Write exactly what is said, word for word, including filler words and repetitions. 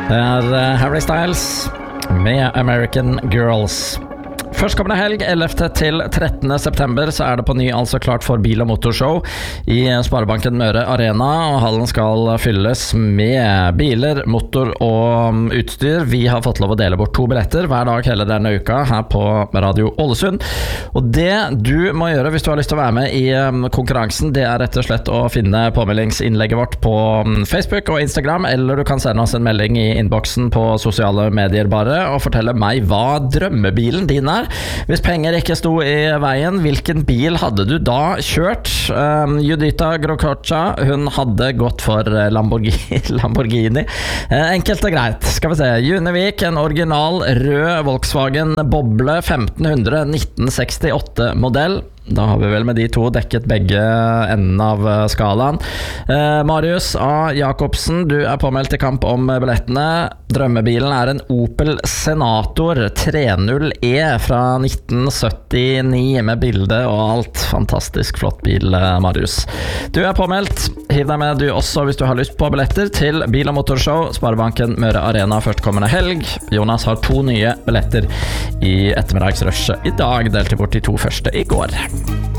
Det er Harry Styles med American Girls. Førstkommende helg, ellevte til trettende september, så er det på ny altså klart for bil- og motorshow i Sparebanken Møre Arena, og hallen skal fylles med biler, motor og utstyr. Vi har fått lov å dele bort to billetter hver dag hele denne uka her på Radio Ålesund. Og det du må gjøre hvis du har lyst til å være med i konkurransen, det er rett og slett å finne påmeldingsinnlegget vårt på Facebook og Instagram, eller du kan sende oss en melding i innboksen på sosiale medier bare, og fortelle meg hva drømmebilen din er. Hvis penger ikke sto i veien, hvilken bil hadde du da kjørt? Um, Judita Grokocha, hun hadde gått for Lamborghini. Lamborghini. Uh, enkelt og greit. Skal vi se. Junevik, en original rød Volkswagen Boble femten hundre nitten sekstiåtte modell. Da har vi vel med de to dekket begge enden av skalaen. eh, Marius A. Jakobsen, du er påmeldt i kamp om billettene. Drømmebilen er en Opel Senator tre null E fra nitten syttini med bilde og alt. Fantastisk flott bil, Marius. Du er påmeldt. Hiv deg med du også hvis du har lyst på billetter til bil- og motorshow Sparebanken Møre Arena førstkommende helg. Jonas har to nye billetter i ettermiddagsrushet i dag, delte bort de to første i går.